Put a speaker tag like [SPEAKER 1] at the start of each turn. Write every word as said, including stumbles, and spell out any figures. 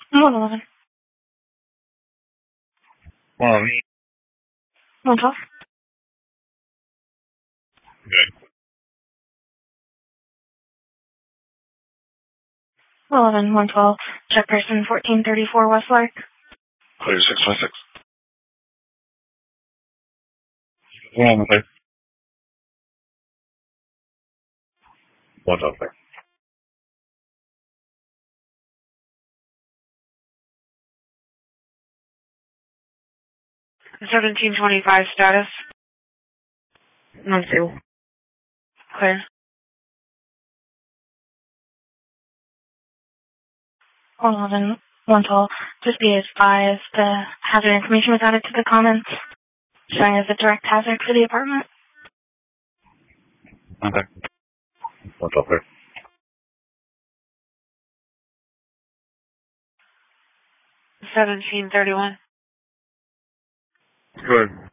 [SPEAKER 1] one eleven.
[SPEAKER 2] one eleven.
[SPEAKER 1] one twelve.
[SPEAKER 2] Good.
[SPEAKER 1] eleven, one twelve. Check person fourteen thirty-four West Lark.
[SPEAKER 2] Clear six one six. one on the clear. one twelve clear.
[SPEAKER 1] seventeen twenty-five status. one two. Clear. one eleven, one twelve. Just be advised the hazard information was added to the comments, showing as a direct hazard for the apartment.
[SPEAKER 2] Okay. one twelve clear.
[SPEAKER 1] seventeen thirty-one.
[SPEAKER 2] Good.